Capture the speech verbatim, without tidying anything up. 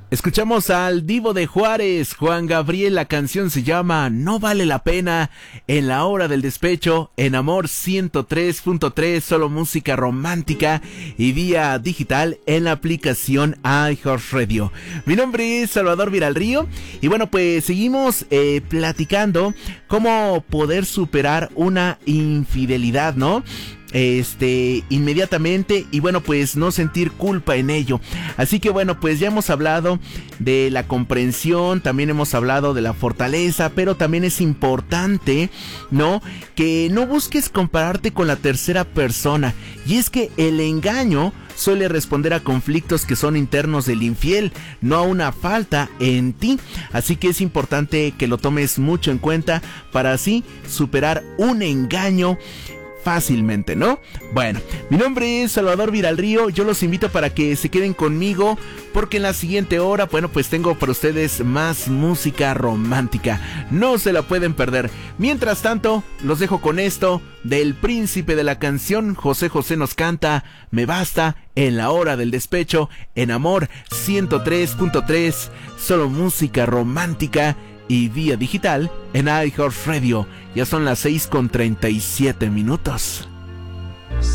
Escuchamos al Divo de Juárez, Juan Gabriel, la canción se llama No Vale la Pena, en la hora del despecho, en Amor ciento tres punto tres, solo música romántica y vía digital en la aplicación iHeartRadio. Mi nombre es Salvador Viralrío y bueno, pues seguimos eh, platicando cómo poder superar una infidelidad, ¿no? Este, inmediatamente y bueno, pues no sentir culpa en ello. Así que bueno, pues ya hemos hablado de la comprensión, también hemos hablado de la fortaleza, pero también es importante, ¿no? Que no busques compararte con la tercera persona. Y es que el engaño suele responder a conflictos que son internos del infiel, no a una falta en ti. Así que es importante que lo tomes mucho en cuenta para así superar un engaño fácilmente, ¿no? Bueno, mi nombre es Salvador Viralrío, yo los invito para que se queden conmigo porque en la siguiente hora, bueno, pues tengo para ustedes más música romántica, no se la pueden perder. Mientras tanto, los dejo con esto del príncipe de la canción, José José nos canta Me Basta, en la hora del despecho, en Amor ciento tres punto tres, solo música romántica y vía digital en iHeartRadio. Ya son las seis con treinta y siete minutos.